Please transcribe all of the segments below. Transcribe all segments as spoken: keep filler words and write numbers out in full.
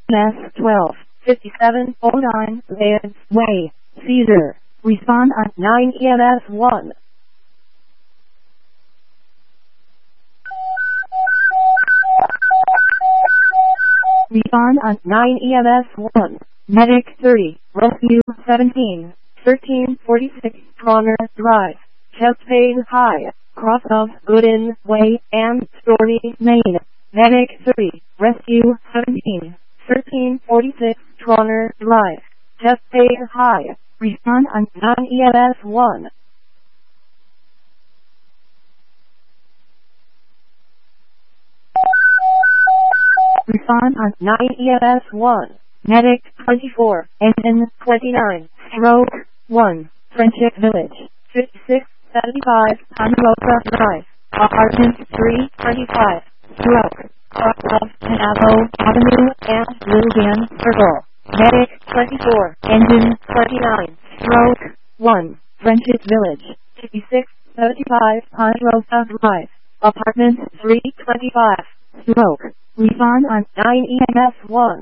S twelve fifty-seven oh nine Vance Way, Cedar. Respond on nine E M S one. Respond on nine E M S one. Medic thirty, Rescue seventeen, thirteen forty-six Connor Drive, chest pain high, cross of Gooden Way and Stormy, Maine. Medic thirty, Rescue seventeen, thirteen forty-six Connor Drive, chest pain high. Respond on nine E M S one. Respond on nine E M S one. Medic twenty-four, Engine twenty-nine, Stroke one, Friendship Village, fifty-six seventy-five Ponderosa Drive, Apartment three twenty-five, Stroke, cross of Canavo Avenue and Lugan Circle. Medic twenty-four, Engine twenty-nine, Stroke one, Friendship Village, fifty-six seventy-five Ponderosa Drive, Apartment three twenty-five, Stroke. Respond on nine E M S one.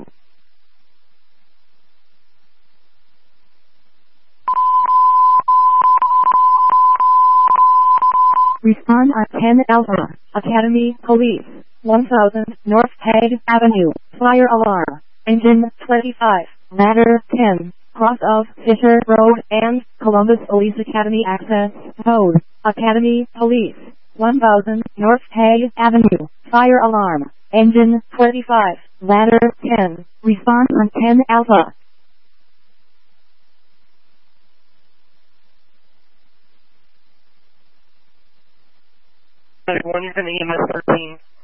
Respond on ten Alpha, Academy Police, one thousand North Peg Avenue, fire alarm, engine twenty-five, ladder ten, cross of Fisher Road and Columbus Police Academy access code, Academy Police, one thousand North Peg Avenue, fire alarm, engine twenty-five, ladder ten, respond on ten Alpha. One is in E M S thirteen.